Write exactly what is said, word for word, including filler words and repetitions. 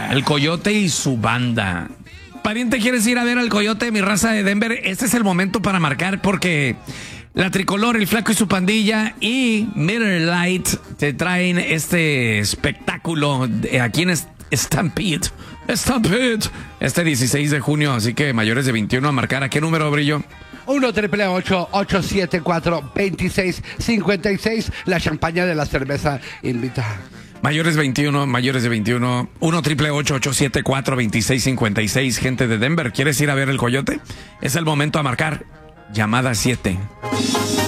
El Coyote y su banda. Pariente, ¿quieres ir a ver al Coyote, mi raza de Denver? Este es el momento para marcar porque la Tricolor, el Flaco y su pandilla y Miller Lite te traen este espectáculo aquí en Stampede. Stampede. Este dieciséis de junio, así que mayores de veintiuno a marcar. ¿A qué número, Brillo? uno triple ocho, ocho siete cuatro, veintiséis cincuenta y seis. La champaña de la cerveza invita. Mayores veintiuno, mayores de veintiuno. uno triple ocho, ocho siete cuatro, veintiséis cincuenta y seis. Gente de Denver, ¿quieres ir a ver el Coyote? Es el momento a marcar. Llamada siete.